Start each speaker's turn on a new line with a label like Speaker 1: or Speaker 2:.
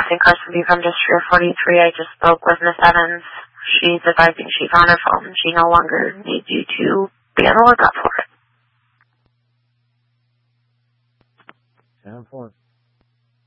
Speaker 1: St. Carson View from District 43. I just spoke with Miss Evans. She's advising she found her phone. She no longer needs you to be on the lookout for it.
Speaker 2: 10-4.